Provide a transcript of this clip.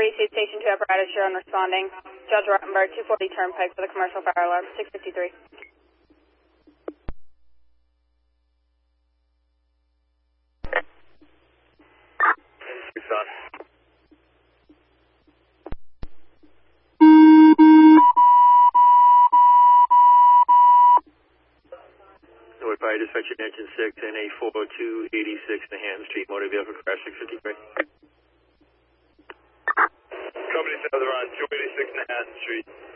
Parisi, Station 2 apparatus, Sharon responding. Judge Rottenberg, 240 Turnpike for the commercial fire alarm, 653. Tucson. Norwood Fire Dispatcher, Engine 6, NA 40286, Nahan Street, motor vehicle crash, 653. Company 7, they're on 286 Nahan Street.